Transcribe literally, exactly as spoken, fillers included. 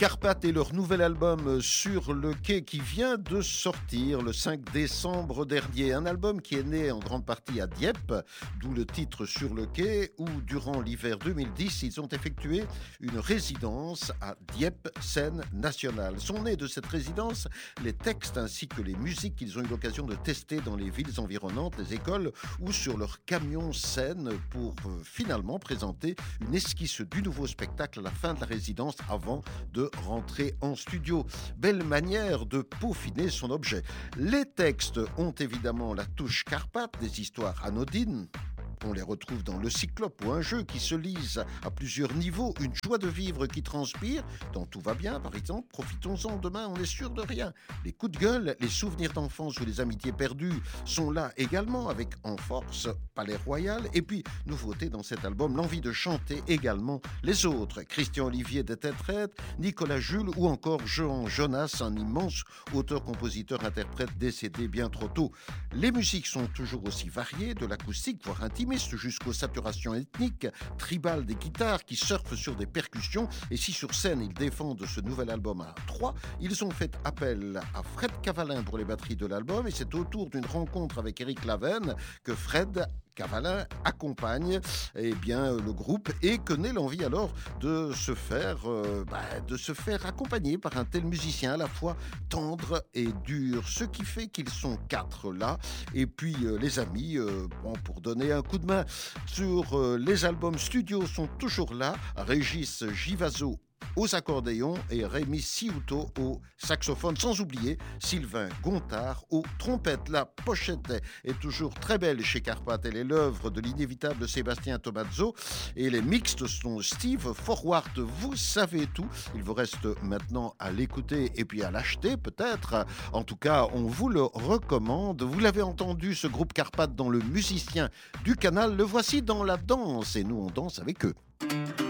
Carpath et leur nouvel album Sur le quai qui vient de sortir le cinq décembre dernier. Un album qui est né en grande partie à Dieppe, d'où le titre Sur le quai, où durant l'hiver deux mille dix, ils ont effectué une résidence à Dieppe, scène nationale. Sont nés de cette résidence les textes ainsi que les musiques qu'ils ont eu l'occasion de tester dans les villes environnantes, les écoles ou sur leur camion scène pour euh, finalement présenter une esquisse du nouveau spectacle à la fin de la résidence avant de rentrer en studio. Belle manière de peaufiner son objet. Les textes ont évidemment la touche Carpath, des histoires anodines. On les retrouve dans Le Cyclope ou un jeu qui se lise à plusieurs niveaux, une joie de vivre qui transpire. Dans Tout va bien, par exemple, profitons-en, demain on est sûr de rien. Les coups de gueule, les souvenirs d'enfance ou les amitiés perdues sont là également avec En Force, Palais Royal. Et puis, nouveauté dans cet album, l'envie de chanter également les autres. Christian Olivier des Têtes Raides, Nicolas Jules ou encore Jean Jonas, un immense auteur-compositeur-interprète décédé bien trop tôt. Les musiques sont toujours aussi variées, de l'acoustique voire intime jusqu'aux saturations ethniques, tribales des guitares qui surfent sur des percussions. Et si sur scène ils défendent ce nouvel album à trois, ils ont fait appel à Fred Cavalin pour les batteries de l'album. Et c'est autour d'une rencontre avec Eric Laven que Fred Cavalin accompagne eh bien, le groupe et que naît l'envie alors de se faire euh, bah, de se faire accompagner par un tel musicien à la fois tendre et dur, ce qui fait qu'ils sont quatre là. Et puis euh, les amis, euh, bon, pour donner un coup de main sur euh, les albums studio sont toujours là, Régis Givazo aux accordéons et Rémi Siuto au saxophone, sans oublier Sylvain Gontard aux trompettes. La pochette est toujours très belle chez Carpath, elle est l'œuvre de l'inévitable Sébastien Tomazzo et les mixtes sont Steve Forward. Vous savez tout, il vous reste maintenant à l'écouter et puis à l'acheter peut-être. En tout cas, on vous le recommande. Vous l'avez entendu, ce groupe Carpath dans Le Musicien du Canal, le voici dans la danse et nous on danse avec eux.